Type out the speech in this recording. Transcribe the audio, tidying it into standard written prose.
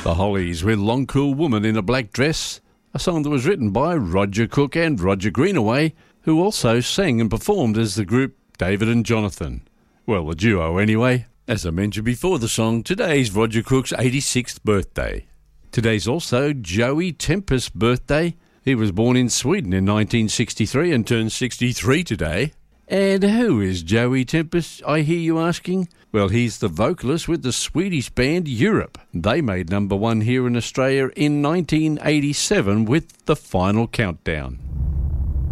The Hollies with Long Cool Woman in a Black Dress, a song that was written by Roger Cook and Roger Greenaway, who also sang and performed as the group David and Jonathan. Well, a duo anyway. As I mentioned before the song, today's Roger Cook's 86th birthday. Today's also Joey Tempest's birthday. He was born in Sweden in 1963 and turned 63 today. And who is Joey Tempest, I hear you asking? Well, he's the vocalist with the Swedish band Europe. They made number one here in Australia in 1987 with The Final Countdown.